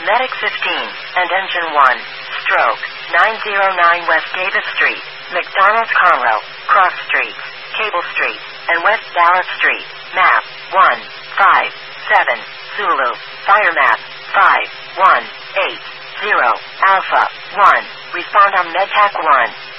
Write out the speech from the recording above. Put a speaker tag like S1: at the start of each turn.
S1: Medic 15, and Engine 1, stroke, 909 West Davis Street, McDonald's Conroe, Cross Street, Cable Street, and West Dallas Street, map, 157, Zulu, fire map, 5180, Alpha, 1, respond on MedTac 1.